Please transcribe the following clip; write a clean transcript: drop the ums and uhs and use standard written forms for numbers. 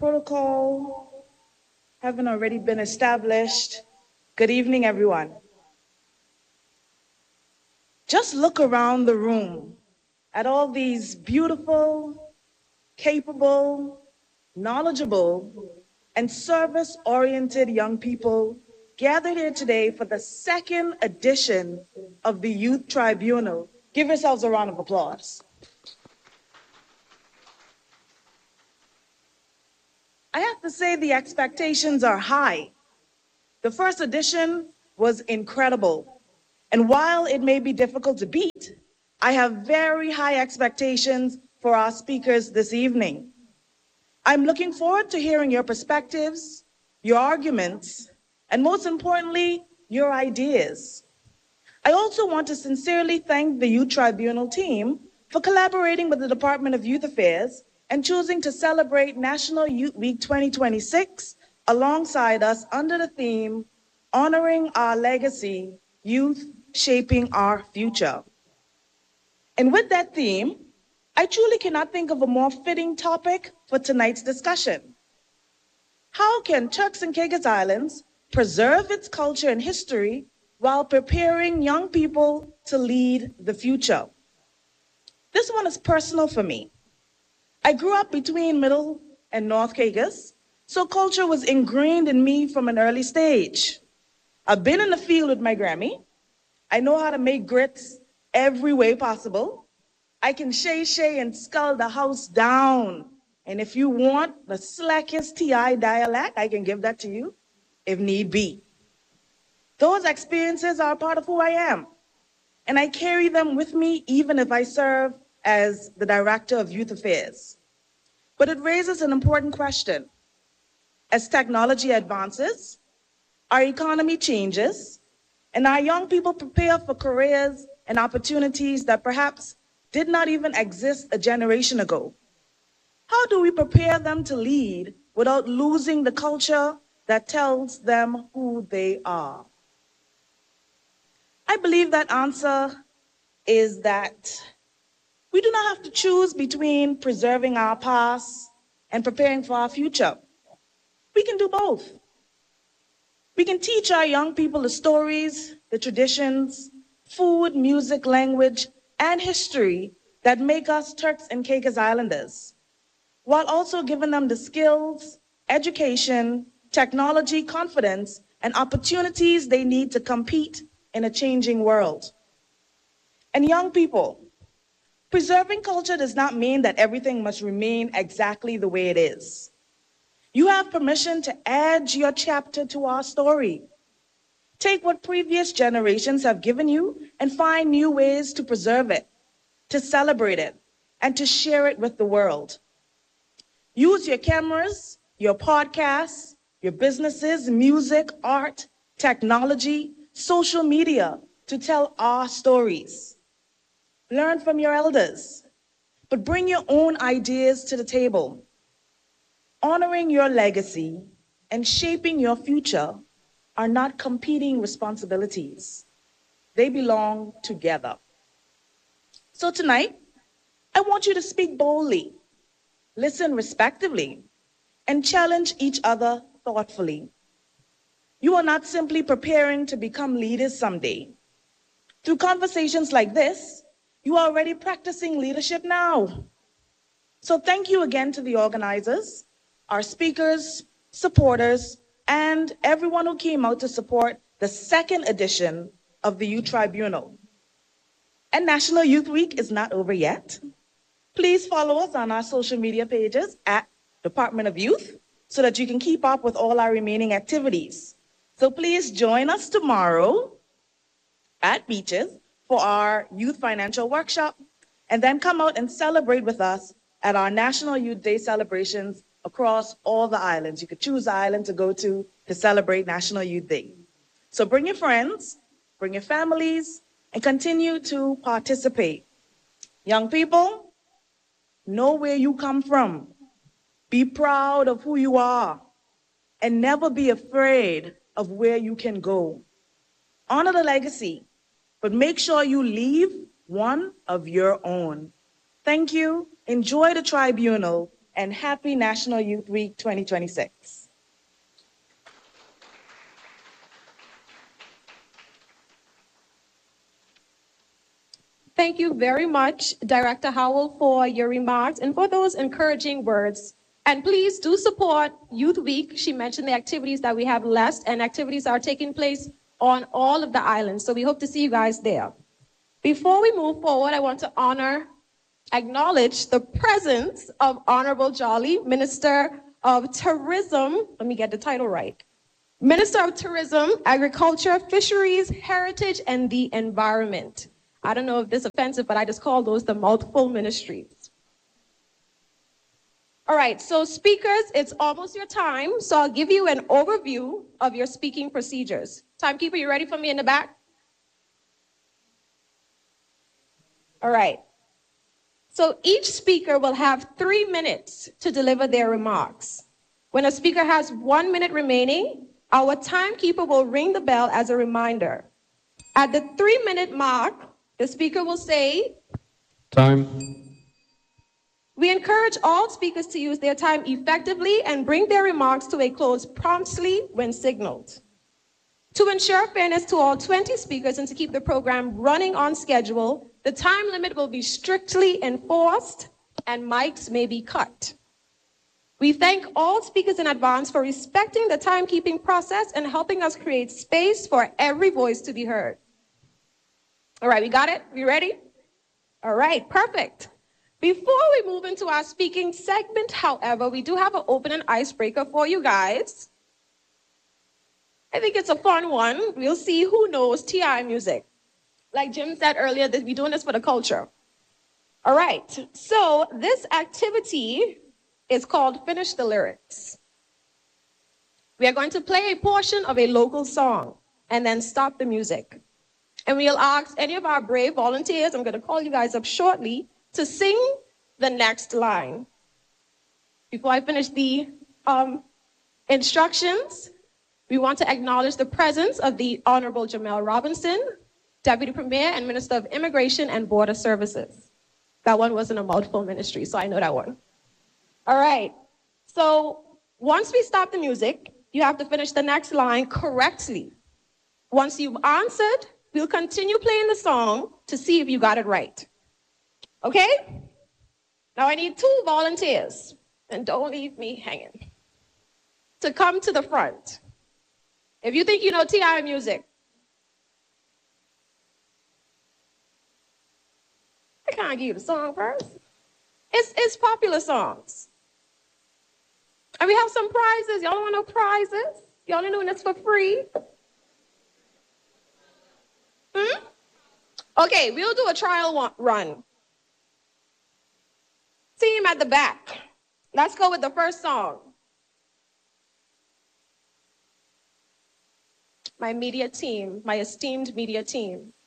Protocol having already been established. Good evening, everyone. Just look around the room at all these beautiful, capable, knowledgeable, and service-oriented young people gathered here today for the second edition of the Youth Tribunal. Give yourselves a round of applause. I have to say the expectations are high. The first edition was incredible. And while it may be difficult to beat, I have very high expectations for our speakers this evening. I'm looking forward to hearing your perspectives, your arguments, and most importantly, your ideas. I also want to sincerely thank the Youth Tribunal team for collaborating with the Department of Youth Affairs and choosing to celebrate National Youth Week 2026 alongside us under the theme, Honoring Our Legacy, Youth Shaping Our Future. And with that theme, I truly cannot think of a more fitting topic for tonight's discussion. How can Turks and Caicos Islands preserve its culture and history while preparing young people to lead the future? This one is personal for me. I grew up between Middle and North Caicos, so culture was ingrained in me from an early stage. I've been in the field with my Grammy. I know how to make grits every way possible. I can shay and scull the house down. And if you want the slackest TI dialect, I can give that to you if need be. Those experiences are part of who I am. And I carry them with me even if I serve as the Director of Youth Affairs. But it raises an important question. As technology advances, our economy changes, and our young people prepare for careers and opportunities that perhaps did not even exist a generation ago. How do we prepare them to lead without losing the culture that tells them who they are? I believe that answer is that we do not have to choose between preserving our past and preparing for our future. We can do both. We can teach our young people the stories, the traditions, food, music, language, and history that make us Turks and Caicos Islanders, while also giving them the skills, education, technology, confidence, and opportunities they need to compete in a changing world. And young people, preserving culture does not mean that everything must remain exactly the way it is. You have permission to add your chapter to our story. Take what previous generations have given you and find new ways to preserve it, to celebrate it, and to share it with the world. Use your cameras, your podcasts, your businesses, music, art, technology, social media to tell our stories. Learn from your elders, but bring your own ideas to the table. Honoring your legacy and shaping your future are not competing responsibilities. They belong together. So tonight, I want you to speak boldly, listen respectively, and challenge each other thoughtfully. You are not simply preparing to become leaders someday. Through conversations like this, you are already practicing leadership now. So thank you again to the organizers, our speakers, supporters, and everyone who came out to support the second edition of the Youth Tribunal. And National Youth Week is not over yet. Please follow us on our social media pages at Department of Youth so that you can keep up with all our remaining activities. So please join us tomorrow at Beaches for our Youth Financial Workshop, and then come out and celebrate with us at our National Youth Day celebrations across all the islands. You could choose the island to go to celebrate National Youth Day. So bring your friends, bring your families, and continue to participate. Young people, know where you come from. Be proud of who you are, and never be afraid of where you can go. Honor the legacy, but make sure you leave one of your own. Thank you. Enjoy the tribunal. and happy National Youth Week 2026. Thank you very much, Director Howell, for your remarks and for those encouraging words. And please do support Youth Week. She mentioned the activities that we have left, and activities are taking place on all of the islands. So we hope to see you guys there. Before we move forward, I want to acknowledge the presence of Honorable Jolly, Minister of Tourism. Let me get the title right. Minister of Tourism, Agriculture, Fisheries, Heritage, and the Environment. I don't know if this is offensive, but I just call those the multiple ministries. All right, so speakers, it's almost your time, so I'll give you an overview of your speaking procedures. Timekeeper, you ready for me in the back? All right. So each speaker will have 3 minutes to deliver their remarks. When a speaker has 1 minute remaining, our timekeeper will ring the bell as a reminder. At the 3-minute mark, the speaker will say, "Time." We encourage all speakers to use their time effectively and bring their remarks to a close promptly when signaled. To ensure fairness to all 20 speakers and to keep the program running on schedule, the time limit will be strictly enforced and mics may be cut. We thank all speakers in advance for respecting the timekeeping process and helping us create space for every voice to be heard. All right, we got it? We ready? All right, perfect. Before we move into our speaking segment, however, we do have an open and icebreaker for you guys. I think it's a fun one. We'll see who knows TI music. Like Jim said earlier, that we're doing this for the culture. All right, so this activity is called Finish the Lyrics. We are going to play a portion of a local song and then stop the music. And we'll ask any of our brave volunteers, I'm going to call you guys up shortly, to sing the next line. Before I finish the instructions, we want to acknowledge the presence of the Honorable Jamel Robinson, Deputy Premier and Minister of Immigration and Border Services. That one wasn't a multiple ministry, so I know that one. All right, so once we stop the music, you have to finish the next line correctly. Once you've answered, we'll continue playing the song to see if you got it right. Okay? Now I need 2 volunteers, and don't leave me hanging, to come to the front. If you think you know TI music, I can't give you the song first. It's popular songs. And we have some prizes. Y'all want no prizes? Y'all doing this for free? Okay, we'll do a trial run. Team at the back. Let's go with the first song. My media team, my esteemed media team.